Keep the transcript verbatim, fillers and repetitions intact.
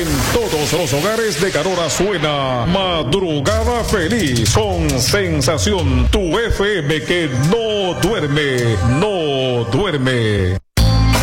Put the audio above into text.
En todos los hogares de Carora suena Madrugada Feliz con Sensación, tu F M que no duerme, no duerme.